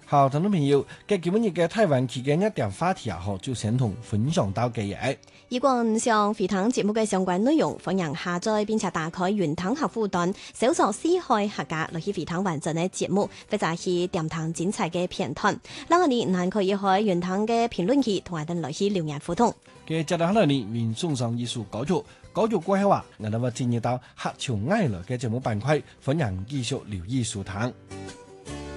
好，聽眾朋友，今日嘅台灣期間一點話題啊，就先同分享到嘅嘢。 如果唔想回聽節目嘅相關內容，歡迎下載並且打開雲聽客戶端，搜索四海客家來去回聽完整嘅節目，或者去點聽精彩嘅片段。嗱，我哋還可以喺雲聽嘅評論區同我哋來去留言互動。 嘅接落嚟呢，為送上一首歌曲，歌曲過後啊，我哋會進入到客家愛樂嘅節目板塊，歡迎繼續留意收聽。